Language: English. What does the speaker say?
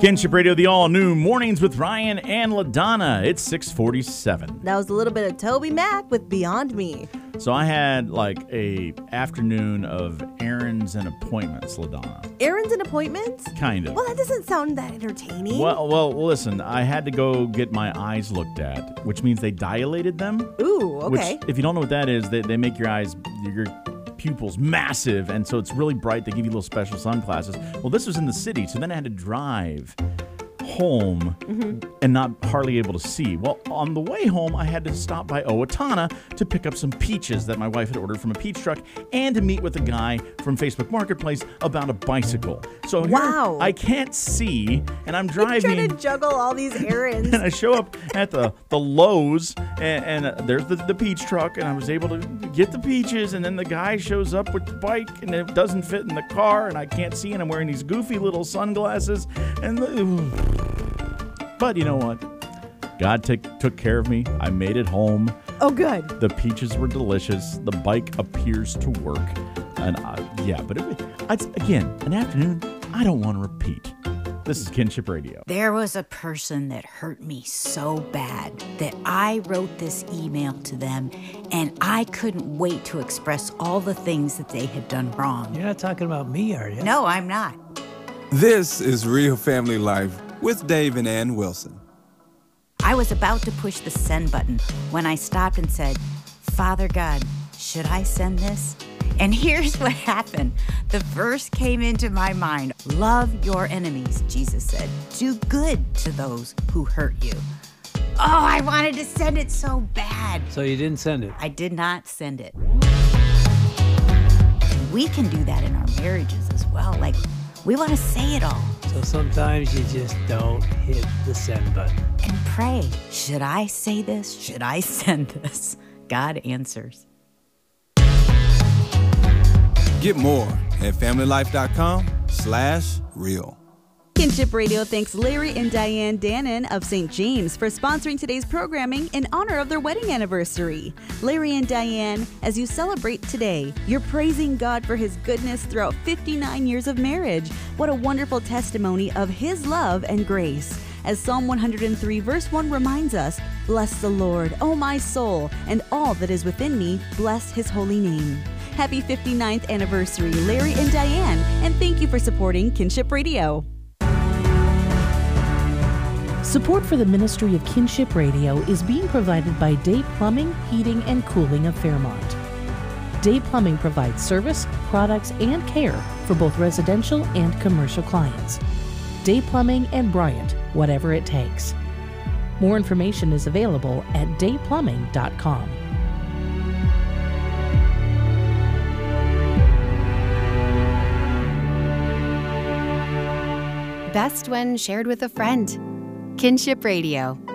Kinship Radio, the all-new Mornings with Ryan and LaDonna. It's 6:47. That was a little bit of Toby Mac with Beyond Me. So I had like a afternoon of errands and appointments, LaDonna. Errands and appointments? Kind of. Well, that doesn't sound that entertaining. Well, listen, I had to go get my eyes looked at, which means they dilated them. Ooh, okay. Which, if you don't know what that is, they make your eyes, your pupils massive, and so it's really bright. They give you little special sunglasses. Well, this was in the city, so then I had to drive home and not hardly able to see. Well, on the way home, I had to stop by Owatonna to pick up some peaches that my wife had ordered from a peach truck and to meet with a guy from Facebook Marketplace about a bicycle. So here I can't see, and I'm driving. You're trying to juggle all these errands. And I show up at the Lowe's, and there's the peach truck, and I was able to get the peaches, and then the guy shows up with the bike, and it doesn't fit in the car, and I can't see, and I'm wearing these goofy little sunglasses, but you know what? God took care of me. I made it home. Oh, good. The peaches were delicious. The bike appears to work. And but it's, again, an afternoon I don't want to repeat. This is Kinship Radio. There was a person that hurt me so bad that I wrote this email to them, and I couldn't wait to express all the things that they had done wrong. You're not talking about me, are you? No, I'm not. This is Real Family Life with Dave and Ann Wilson. I was about to push the send button when I stopped and said, Father God, should I send this? And here's what happened. The verse came into my mind. Love your enemies, Jesus said. Do good to those who hurt you. Oh, I wanted to send it so bad. So you didn't send it? I did not send it. We can do that in our marriages as well. Like, we want to say it all. So sometimes you just don't hit the send button. And pray, should I say this? Should I send this? God answers. Get more at familylife.com/real. Kinship Radio thanks Larry and Diane Dannon of St. James for sponsoring today's programming in honor of their wedding anniversary. Larry and Diane, as you celebrate today, you're praising God for His goodness throughout 59 years of marriage. What a wonderful testimony of His love and grace. As Psalm 103 verse 1 reminds us, bless the Lord, O my soul, and all that is within me, bless His holy name. Happy 59th anniversary, Larry and Diane, and thank you for supporting Kinship Radio. Support for the ministry of Kinship Radio is being provided by Day Plumbing, Heating, and Cooling of Fairmont. Day Plumbing provides service, products, and care for both residential and commercial clients. Day Plumbing and Bryant, whatever it takes. More information is available at dayplumbing.com. Best when shared with a friend. Kinship Radio.